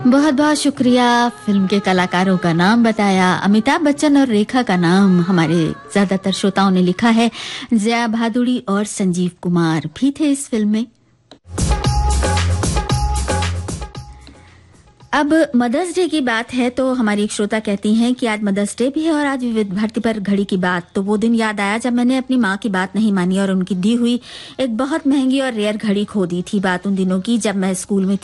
बहुत बहुत शुक्रिया। फिल्म के कलाकारों का नाम बताया, अमिताभ बच्चन और रेखा का नाम हमारे ज्यादातर श्रोताओं ने लिखा है। जया भादुड़ी और संजीव कुमार भी थे इस फिल्म में। अब मदर्स डे की बात है तो हमारी एक श्रोता कहती हैं कि आज मदर्स डे भी है और आज विविध भारती पर घड़ी की बात। तो वो दिन याद आया जब मैंने अपनी माँ की बात नहीं मानी और उनकी दी हुई एक बहुत महंगी और रेयर घड़ी खो दी थी। बात उन दिनों की जब मैं स्कूल में